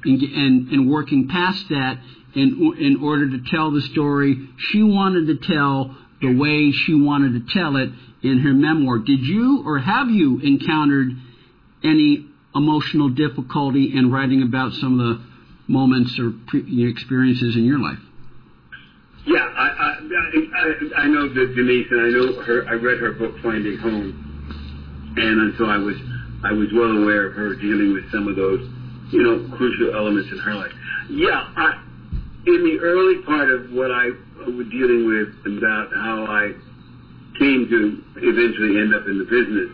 and working past that in order to tell the story she wanted to tell the way she wanted to tell it in her memoir. Did you or have you encountered any emotional difficulty in writing about some of the moments or experiences in your life? Yeah, I know that Denise, and I know her. I read her book Finding Home, and so I was well aware of her dealing with some of those, crucial elements in her life. Yeah, in the early part of what I was dealing with about how I came to eventually end up in the business,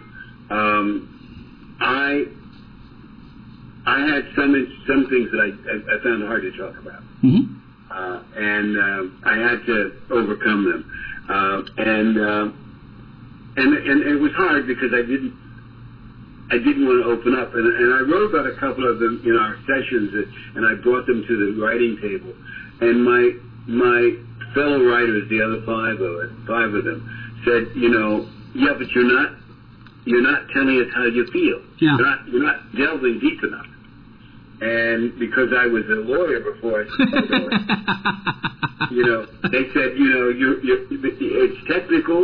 I had some things that I found hard to talk about. Mm-hmm. And I had to overcome them, and it was hard because I didn't want to open up, and I wrote about a couple of them in our sessions, and I brought them to the writing table, and my fellow writers, the other five of them, said, yeah, but you're not telling us how you feel. Yeah. You're not delving deep enough. And because I was a lawyer before I started going, they said, it's technical,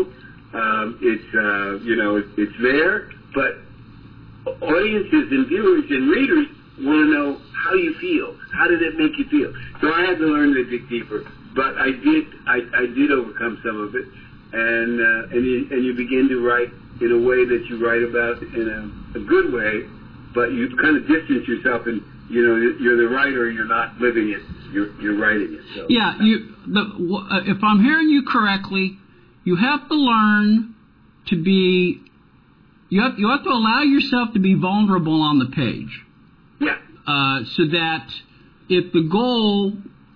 it's there, but audiences and viewers and readers want to know how you feel. How did it make you feel? So I had to learn to dig deeper, but I did overcome some of it, and you begin to write in a way that you write about in a good way, but you kind of distance yourself and. You're the writer. You're not living it. You're writing it. So. Yeah. If I'm hearing you correctly, you have to learn to be. You have to allow yourself to be vulnerable on the page. Yeah. So that if the goal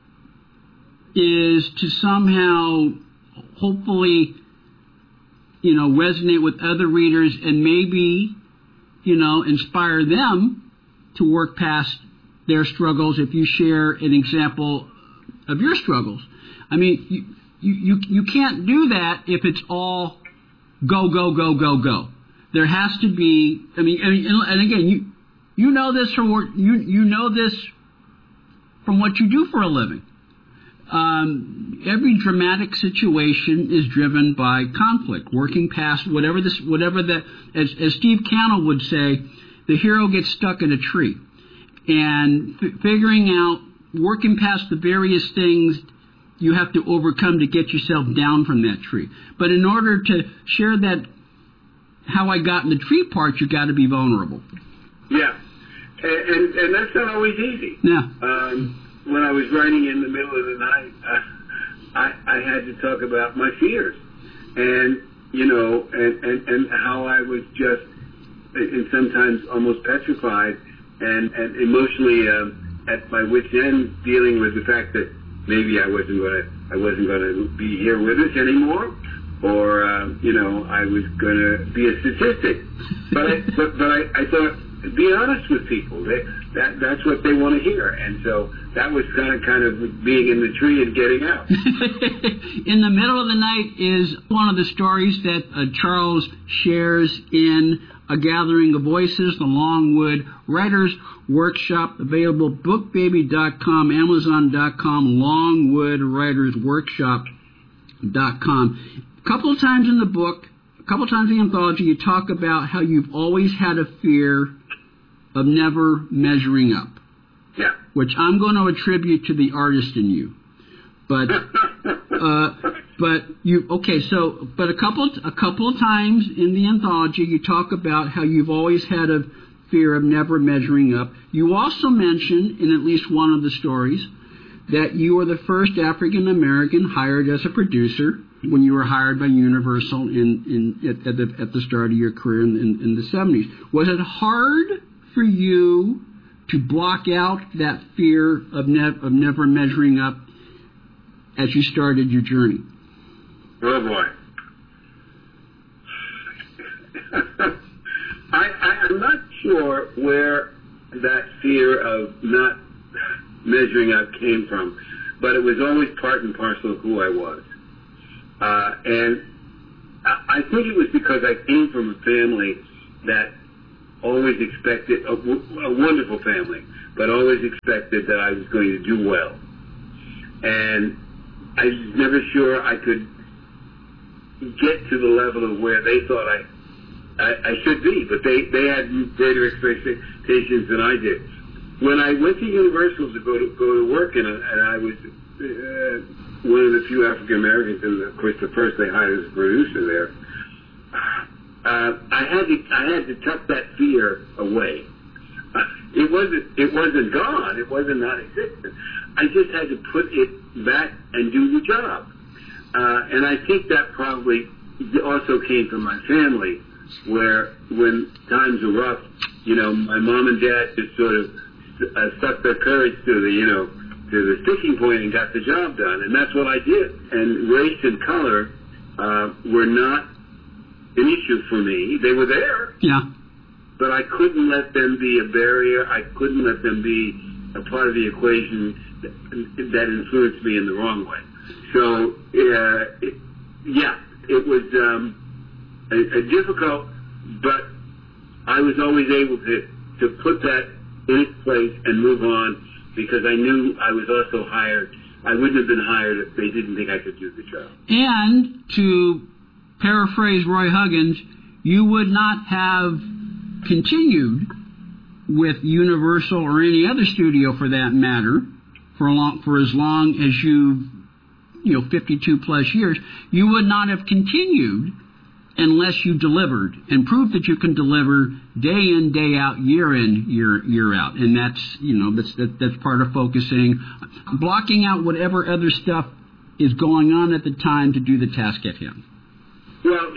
is to somehow, hopefully, resonate with other readers and maybe, inspire them to work past their struggles, if you share an example of your struggles. I mean, you can't do that if it's all go, go, go, go, go. There has to be, and again, you know this from work, you know this from what you do for a living. Every dramatic situation is driven by conflict, working past whatever that, as Steve Cannell would say, the hero gets stuck in a tree, and figuring out, working past the various things you have to overcome to get yourself down from that tree. But in order to share that, how I got in the tree part, you got to be vulnerable. Yeah, and that's not always easy. Yeah. When I was writing in the middle of the night, I had to talk about my fears, and and how I was just. And sometimes almost petrified and emotionally at my wit's end, dealing with the fact that maybe I wasn't going to be here with us anymore, or I was going to be a statistic. But I thought, be honest with people. That's what they want to hear, and so that was kind of being in the tree and getting out. In the Middle of the Night is one of the stories that Charles shares in A Gathering of Voices, the Longwood Writers Workshop, available bookbaby.com, amazon.com, longwoodwritersworkshop.com. A couple of times in the book, a couple of times in the anthology, you talk about how you've always had a fear of never measuring up. Yeah. Which I'm going to attribute to the artist in you. But but a couple of times in the anthology you talk about how you've always had a fear of never measuring up. You also mention in at least one of the stories that you were the first African American hired as a producer when you were hired by Universal at the start of your career in the 70s. Was it hard for you to block out that fear of never measuring up as you started your journey? Oh boy. I'm not sure where that fear of not measuring up came from, but it was always part and parcel of who I was. And I think it was because I came from a family that always expected a wonderful family, but always expected that I was going to do well. And I was never sure I could get to the level of where they thought I should be, but they had greater expectations than I did. When I went to Universal to go to work, and I was one of the few African Americans, and of course the first they hired as a producer there, I had to tuck that fear away. It wasn't gone. It wasn't non-existent. I just had to put it back and do the job. And I think that probably also came from my family, where when times were rough, my mom and dad just sort of stuck their courage to the sticking point and got the job done. And that's what I did. And race and color were not an issue for me. They were there. Yeah. But I couldn't let them be a barrier. I couldn't let them be a part of the equation that influenced me in the wrong way. So, it was a difficult, but I was always able to put that in its place and move on, because I knew I was also hired. I wouldn't have been hired if they didn't think I could do the job. And to paraphrase Roy Huggins, you would not have continued with Universal or any other studio for that matter for as long as 52 plus years. You would not have continued unless you delivered and proved that you can deliver day in, day out, year in, year out. And that's that's part of focusing, blocking out whatever other stuff is going on at the time to do the task at hand. Well,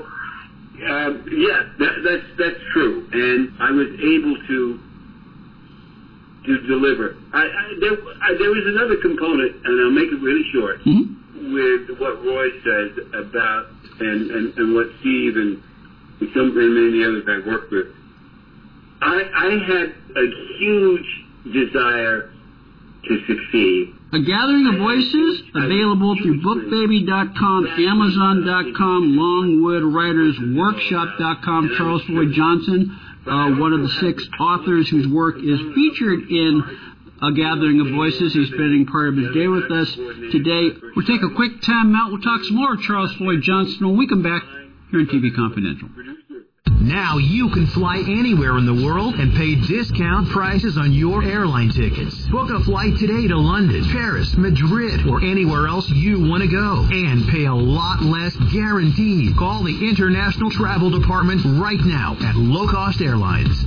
that's true, and I was able to deliver. There was another component, and I'll make it really short, with what Roy said about and what Steve and many others I worked with. I had a huge desire to succeed. A Gathering of Voices, available through BookBaby.com, Amazon.com, LongwoodWritersWorkshop.com. Charles Floyd Johnson, one of the 6 authors whose work is featured in A Gathering of Voices. He's spending part of his day with us today. We'll take a quick time out. We'll talk some more Charles Floyd Johnson when we come back here on TV Confidential. Now you can fly anywhere in the world and pay discount prices on your airline tickets. Book a flight today to London, Paris, Madrid, or anywhere else you want to go. And pay a lot less guaranteed. Call the International Travel Department right now at Low Cost Airlines.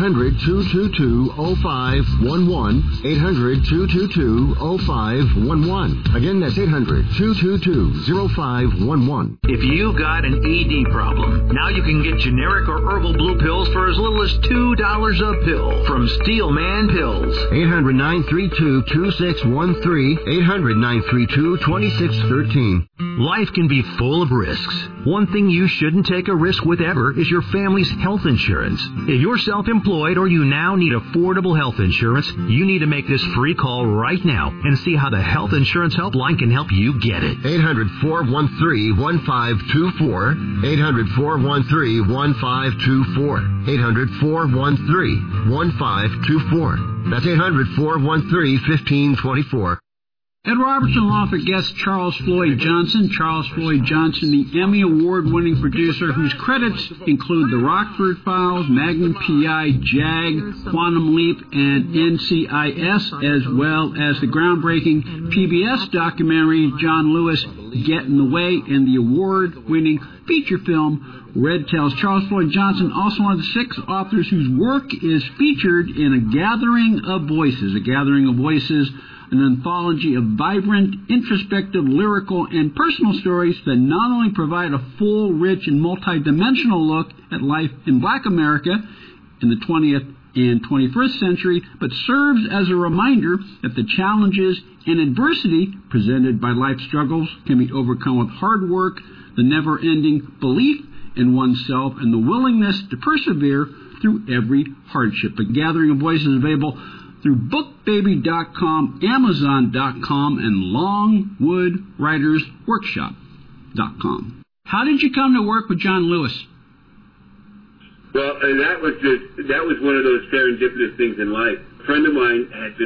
800-222-0511. 800-222-0511. Again, that's 800-222-0511. If you've got an ED problem, now you can get generic or herbal blue pills for as little as $2 a pill from Steelman Pills. 800-932-2613. 800-932-2613. Life can be full of risks. One thing you shouldn't take a risk with ever is your family's health insurance. If you're self-employed or you now need affordable health insurance, you need to make this free call right now and see how the Health Insurance Helpline can help you get it. 800-413-1524. 800-413-1524. 800-413-1524. That's 800-413-1524. Ed Robertson will offer guest Charles Floyd Johnson. Charles Floyd Johnson, the Emmy Award-winning producer whose credits include The Rockford Files, Magnum P.I., JAG, Quantum Leap, and NCIS, as well as the groundbreaking PBS documentary John Lewis, Get in the Way, and the award-winning feature film Red Tails. Charles Floyd Johnson, also one of the 6 authors whose work is featured in A Gathering of Voices. A Gathering of Voices, an anthology of vibrant, introspective, lyrical, and personal stories that not only provide a full, rich, and multidimensional look at life in Black America in the 20th and 21st century, but serves as a reminder that the challenges and adversity presented by life struggles can be overcome with hard work, the never-ending belief in oneself, and the willingness to persevere through every hardship. A Gathering of Voices is available through BookBaby.com, Amazon.com, and LongwoodWritersWorkshop.com. How did you come to work with John Lewis? Well, that was one of those serendipitous things in life. A friend of mine had been